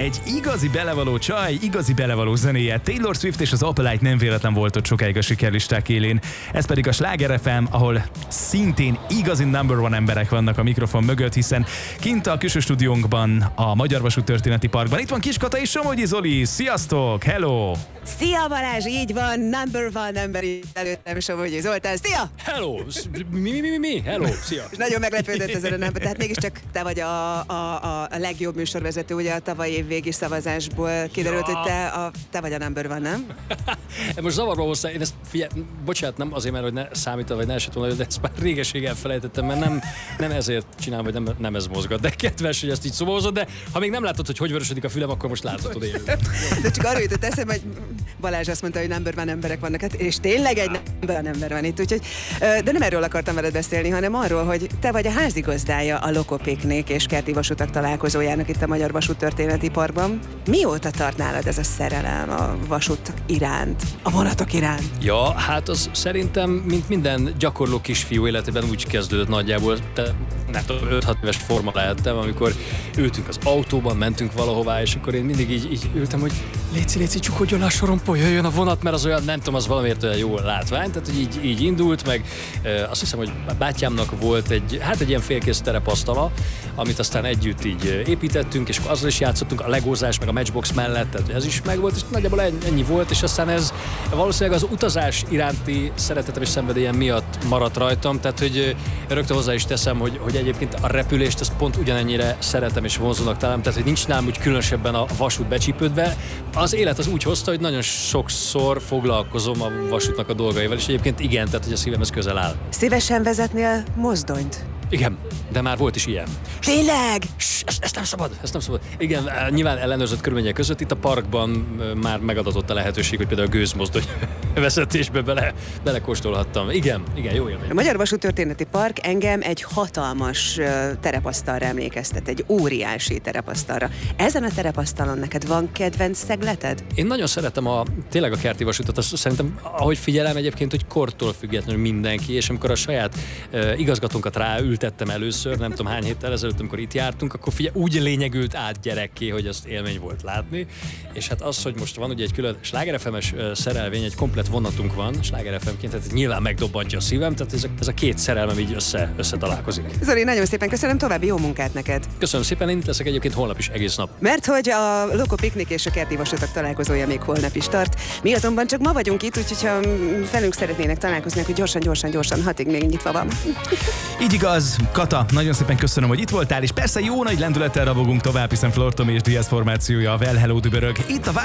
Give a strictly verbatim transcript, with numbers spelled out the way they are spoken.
egy igazi belevaló csaj, igazi belevaló zenéje. Taylor Swift és az Opalite nem véletlen volt ott sokáig a sikerlisták élén. Ez pedig a Sláger ef em, ahol szintén igazi number one emberek vannak a mikrofon mögött, hiszen kint a külső stúdiónkban, a Magyar Vasút Történeti Parkban. Itt van Kis Kata és Somogyi Zoli. Sziasztok! Hello! Szia Balázs, így van, number one ember itt előttem, Somogyi Zoltán. Szia! Hello! Mi, mi, mi, mi? Hello! Szia! És nagyon meglepődött ezen a nem, tehát mégiscsak te vagy a, a, a, a legjobb műsorvezető, ugye a tavalyi év végi szavazásból kiderült, ja. hogy te, a, te vagy a number one, nem? Most zavarba hoztál, én ezt figyelj, bocsánat, nem azért, mert hogy ne számítani, vagy ne esett volna, de ezt már régeség elfelejtettem, mert nem, nem ezért csinálom, vagy nem, nem ez mozgat. De kedves, hogy ezt így szomózod, de ha még nem látod, hogy hogy vörösödik a fülem, akkor most láthatod én. De csak arra jutott eszembe, hogy Balázs azt mondta, hogy number one emberek vannak, hát, és tényleg egy number one ember van itt, úgyhogy, de nem erről akartam veled beszélni, hanem arról, hogy te vagy a házigazdája a Lokopiknik és Kerti Vasutak találkozójának itt a Magyar Vasút Történeti Parkban. Mióta tart nálad ez a szerelem a vasút iránt, a vonatok iránt? Ja, hát az szerintem, mint minden gyakorló kisfiú életében úgy kezdődött nagyjából, te nem tudom, öt-hat éves forma lehettem, amikor ültünk az autóban, mentünk valahová, és akkor én mindig így, így ültem, hogy léci, léci, csukódjon a sorompó, jöjjön a vonat, mert az olyan, nem tudom, az valamiért olyan jó látvány, tehát hogy így, így indult, meg e, azt hiszem, hogy bátyámnak volt egy, hát egy ilyen félkész terepasztala, amit aztán együtt így építettünk, és azzal is játszottunk, a legózás, meg a matchbox mellett, tehát ez is megvolt, és nagyjából ennyi volt, és aztán ez valószínűleg az utazás iránti szeretetem és szenvedélyem miatt maradt rajtam, tehát hogy rögtön hozzá is teszem, hogy, hogy egyébként a repülést ezt pont ugyanennyire szeretem és vonzónak találom, tehát hogy nincs nálam úgy különösebben a vasút becsípődve. Az élet az úgy hozta, hogy nagyon sokszor foglalkozom a vasútnak a dolgaival, és egyébként igen, tehát hogy a szívemhez közel áll. Szívesen vezetnél mozdonyt? Igen, de már volt is ilyen. Tényleg? Ss, ezt, ezt nem szabad, ezt nem szabad. Igen, nyilván ellenőrzött körülmények között itt a parkban már megadatott a lehetőség, hogy például a gőzmozdony vezetésbe bele, belekóstolhattam. Igen, igen, jó élmény. A Magyar Vasút Történeti Park engem egy hatalmas terepasztalra emlékeztet, egy óriási terepasztalra. Ezen a terepasztalon neked van kedvenc szegleted? Én nagyon szeretem a, tényleg a Kerti Vasutat, azt szerintem, ahogy figyelem egyébként, hogy kortól függetlenül mindenki, és amikor a saját uh, igazgatónkat ráültettem először, nem tudom hány héttel ezelőtt, amikor itt jártunk, akkor figyelj, úgy lényegült át gyerekké, hogy azt élmény volt látni. És hát az, hogy most van ugye egy külön Sláger ef em-es uh, szerelvény, egy komplet vonatunk van Sláger ef em-ként, tehát nyilván megdobbantja a szívem, tehát ez a, ez a két szerelmem így össze, összetalálkozik. Zoli, nagyon szépen köszönöm, további jó munkát neked. Köszönöm szépen, én itt leszek egyébként holnap is egész nap. Mert hogy a Lokopiknik és a Kerti Vasutak találkozója még holnap is tart. Mi azonban csak ma vagyunk itt, úgyhogy ha velünk szeretnének találkozni, hogy gyorsan, gyorsan, gyorsan, hatig még nyitva van. Így igaz, Kata, nagyon szépen köszönöm, hogy itt voltál, és persze jó nagy lendülettel rabogunk tovább, hiszen Flor Tomi és Diaz formációja a Well Hello dübörög. Itt a